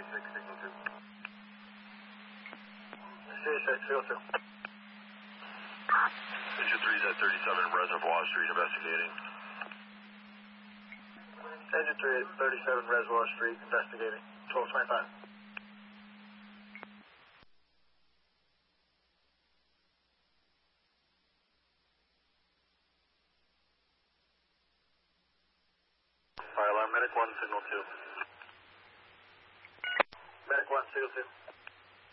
signal 2. Sirius X, signal 2. Engine 3 is at 37 Reservoir Street investigating. Engine 3 at 37 Reservoir Street investigating. 1225. Fire alarm, Medic 1, signal 2. Medic 1, signal 2.